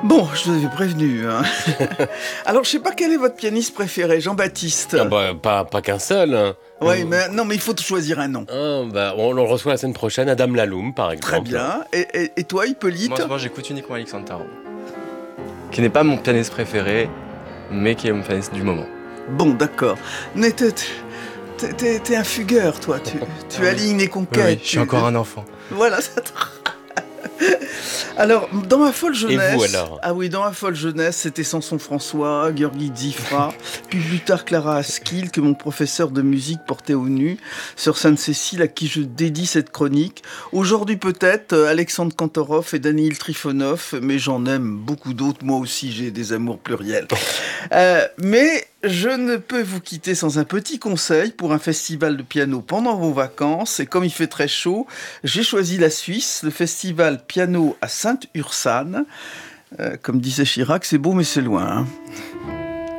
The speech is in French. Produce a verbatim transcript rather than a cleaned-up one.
Bon, je vous avais prévenu. Hein. Alors, je sais pas quel est votre pianiste préféré, Jean-Baptiste. Ah bah, pas, pas qu'un seul. Hein. Oui, Mmh. mais non, mais il faut choisir un nom. Ah, bah, on le reçoit la semaine prochaine, Adam Laloum, par exemple. Très bien. Et, et, et toi, Hippolyte? Moi, moi j'écoute uniquement Alexandre Tarot, qui n'est pas mon pianiste préféré, mais qui est mon pianiste du moment. Bon, d'accord. Mais t'es, t'es, t'es, t'es un fugueur, toi. Tu, tu Ah, alignes les conquêtes. Oui, oui, je suis tu... encore un enfant. Voilà, ça te... Alors, dans ma folle jeunesse... Et vous, alors? Ah oui, dans ma folle jeunesse, c'était Samson François, György Dzifra, puis plus tard Clara Askill, que mon professeur de musique portait au nu, sœur Sainte-Cécile, à qui je dédie cette chronique. Aujourd'hui, peut-être, Alexandre Kantorov et Daniil Trifonov, mais j'en aime beaucoup d'autres. Moi aussi, j'ai des amours pluriels. Euh, mais... je ne peux vous quitter sans un petit conseil pour un festival de piano pendant vos vacances. Et comme il fait très chaud, j'ai choisi la Suisse, le festival piano à Sainte-Ursane. Euh, comme disait Chirac, c'est beau mais c'est loin. Hein.